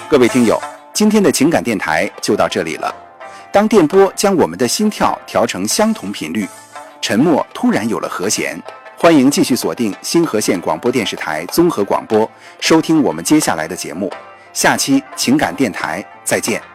各位听友，今天的情感电台就到这里了。当电波将我们的心跳调成相同频率，沉默突然有了和弦。欢迎继续锁定新河县广播电视台综合广播，收听我们接下来的节目。下期情感电台再见。